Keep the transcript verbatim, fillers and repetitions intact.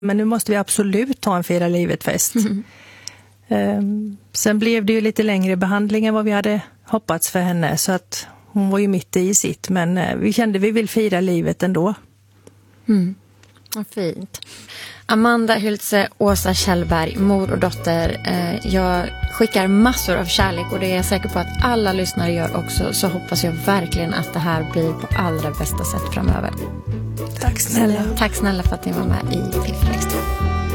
Men nu måste vi absolut ta en fira livet-fest. Mm. Um, sen blev det ju lite längre behandling än vad vi hade hoppats för henne. Så att hon var ju mitt i sitt. Men uh, vi kände att vi vill fira livet ändå. Mm. Vad fint. Amanda Hyltze, Åsa Kjellberg, mor och dotter. Eh, jag skickar massor av kärlek och det är jag säker på att alla lyssnare gör också. Så hoppas jag verkligen att det här blir på allra bästa sätt framöver. Tack snälla. Tack snälla för att ni var med i Tillfället.